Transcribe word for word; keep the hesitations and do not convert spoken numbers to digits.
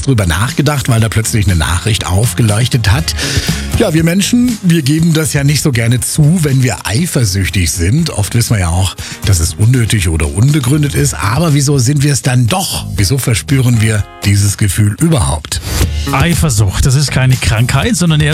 drüber nachgedacht, weil da plötzlich eine Nachricht aufgeleuchtet hat. Ja, wir Menschen, wir geben das ja nicht so gerne zu, wenn wir eifersüchtig sind. Oft wissen wir ja auch, dass es unnötig oder unbegründet ist. Aber wieso sind wir es dann doch? Wieso verspüren wir dieses Gefühl überhaupt? Eifersucht, das ist keine Krankheit, sondern eher